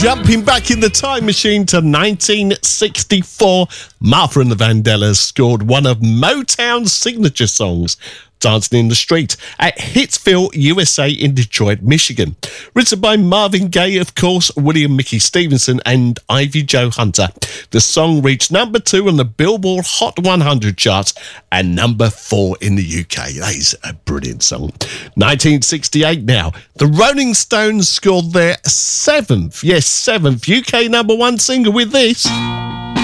Jumping back in the time machine to 1964, Martha and the Vandellas scored one of Motown's signature songs, Dancing in the Street, at Hitsville, USA in Detroit, Michigan. Written by Marvin Gaye, of course, William Mickey Stevenson and Ivy Jo Hunter. The song reached number 2 on the Billboard Hot 100 charts and number 4 in the UK. That is a brilliant song. 1968 now. The Rolling Stones scored their 7th UK number 1 single with this.